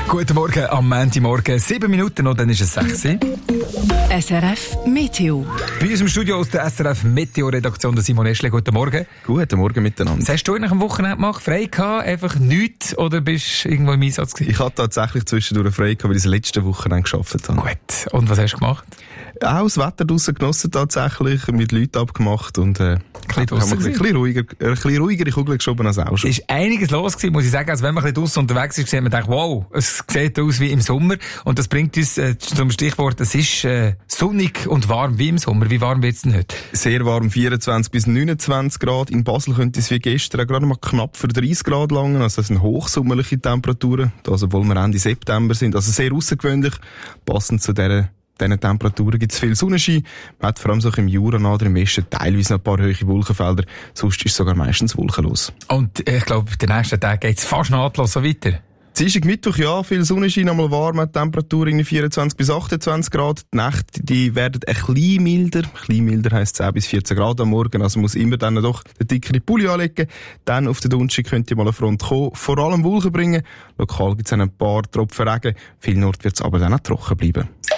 Guten Morgen am Montagmorgen. 7 Minuten noch, dann ist es 6 Uhr. SRF Meteo. Bei uns im Studio aus der SRF Meteo-Redaktion, der Simon Eschle. Guten Morgen. Guten Morgen miteinander. Was hast du nach dem Wochenende gemacht? Frei gehabt? Einfach nichts? Oder bist du irgendwo im Einsatz gewesen? Ich hatte tatsächlich zwischendurch frei gehabt, weil ich das letzte Wochenende gearbeitet habe. Gut. Und was hast du gemacht? Auch das Wetter draussen genossen tatsächlich, mit Leuten abgemacht und haben wir ein bisschen ruhigere Kugel geschoben als auch schon. Es ist einiges los gewesen, muss ich sagen. Also wenn man ein bisschen draussen unterwegs ist, sieht man denkt, wow, es sieht aus wie im Sommer. Und das bringt uns zum Stichwort, es ist sonnig und warm wie im Sommer. Wie warm wird es denn heute? Sehr warm, 24 bis 29 Grad. In Basel könnte es wie gestern gerade mal knapp für 30 Grad langen. Also das sind hochsommerliche Temperaturen, das, obwohl wir Ende September sind. Also sehr außergewöhnlich. Passend zu diesen Temperaturen gibt es viel Sonnenschein. Man hat vor allem so im Jura oder im Westen teilweise noch ein paar hohe Wolkenfelder. Sonst ist es sogar meistens wolkenlos. Und ich glaube, den nächsten Tag geht es fast nahtlos so weiter. Dienstag, Mittwoch, ja, viel Sonnenschein, einmal warm, Temperatur in 24 bis 28 Grad. Die Nächte, die werden ein bisschen milder. Ein bisschen milder heisst 10 bis 14 Grad am Morgen. Also muss immer dann doch den dickeren Pulli anlegen. Dann auf den Donnerstag könnte mal eine Front kommen. Vor allem Wolken bringen. Lokal gibt es ein paar Tropfen Regen. Viel Nord wird es aber dann auch trocken bleiben.